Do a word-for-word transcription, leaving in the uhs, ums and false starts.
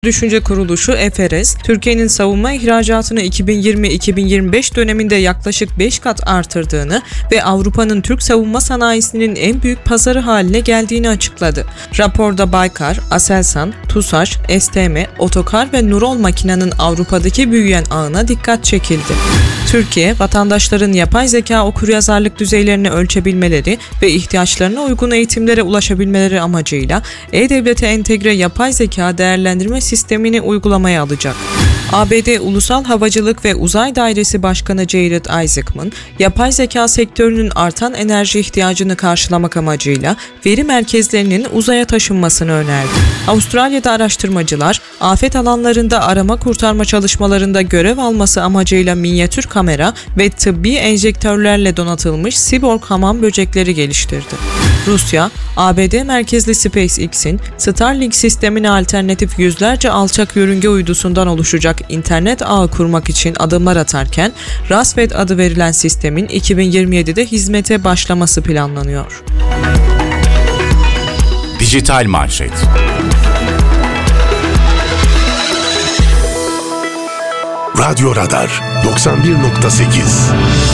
Düşünce Kuruluşu Eferes, Türkiye'nin savunma ihracatını iki bin yirmi iki bin yirmi beş döneminde yaklaşık beş kat artırdığını ve Avrupa'nın Türk savunma sanayisinin en büyük pazarı haline geldiğini açıkladı. Raporda Baykar, Aselsan, TUSAŞ, S T M, Otokar ve Nurol Makina'nın Avrupa'daki büyüyen ağına dikkat çekildi. Türkiye, vatandaşların yapay zeka okuryazarlık düzeylerini ölçebilmeleri ve ihtiyaçlarına uygun eğitimlere ulaşabilmeleri amacıyla E-Devlet'e entegre yapay zeka değerlendirme sistemini uygulamaya alacak. A B D Ulusal Havacılık ve Uzay Dairesi Başkanı Jared Isaacman, yapay zeka sektörünün artan enerji ihtiyacını karşılamak amacıyla veri merkezlerinin uzaya taşınmasını önerdi. Avustralya'da araştırmacılar, afet alanlarında arama kurtarma çalışmalarında görev alması amacıyla minyatür kamera ve tıbbi enjektörlerle donatılmış siborg hamam böcekleri geliştirdi. Rusya, A B D merkezli SpaceX'in Starlink sistemine alternatif yüzlerce alçak yörünge uydusundan oluşacak internet ağı kurmak için adımlar atarken, Raspet adı verilen sistemin iki bin yirmi yedide hizmete başlaması planlanıyor. Dijital Manşet. Radyo Radar doksan bir nokta sekiz